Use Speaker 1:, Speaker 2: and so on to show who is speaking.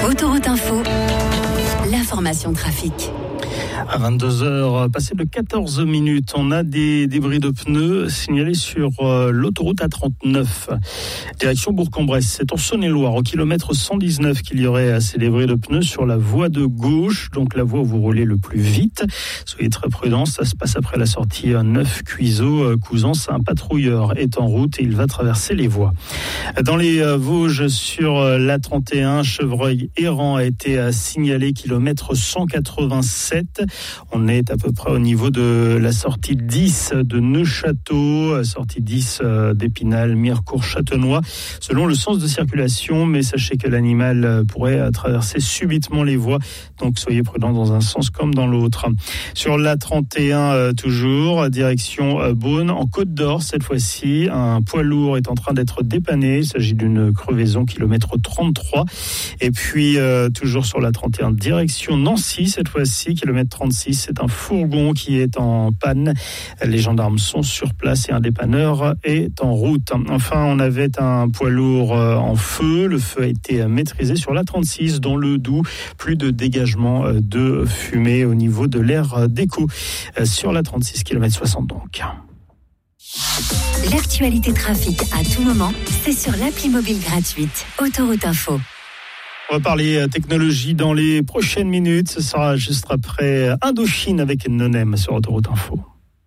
Speaker 1: Autoroute Info, l'information trafic.
Speaker 2: À 22h, passé de 14 minutes, on a des débris de pneus signalés sur l'autoroute A39, direction Bourg-en-Bresse. C'est en Saône-et-Loire, au kilomètre 119, qu'il y aurait ces débris de pneus sur la voie de gauche, donc la voie où vous roulez le plus vite. Soyez très prudents, ça se passe après la sortie 9 Cuiseaux-Couzance. Un patrouilleur est en route et il va traverser les voies. Dans les Vosges, sur l'A31, chevreuil errant a été signalé, kilomètre 187. On est à peu près au niveau de la sortie 10 de Neufchâteau, sortie 10 d'Épinal, Mirecourt, Châtenois, selon le sens de circulation, mais sachez que l'animal pourrait traverser subitement les voies, donc soyez prudents dans un sens comme dans l'autre. Sur l'A31 toujours, direction Beaune, en Côte d'Or cette fois-ci, un poids lourd est en train d'être dépanné, il s'agit d'une crevaison kilomètre 33, et puis toujours sur l'A31, direction Nancy cette fois-ci, kilomètre 36, c'est un fourgon qui est en panne. Les gendarmes sont sur place et un dépanneur est en route. Enfin, on avait un poids lourd en feu. Le feu a été maîtrisé sur l'A36 dans le Doubs. Plus de dégagement de fumée au niveau de l'aire d'écho sur l'A36, km 60 donc.
Speaker 1: L'actualité trafic à tout moment, c'est sur l'appli mobile gratuite Autoroute Info.
Speaker 2: On va parler technologie dans les prochaines minutes. Ce sera juste après Indochine avec Nonem sur Autoroute Info.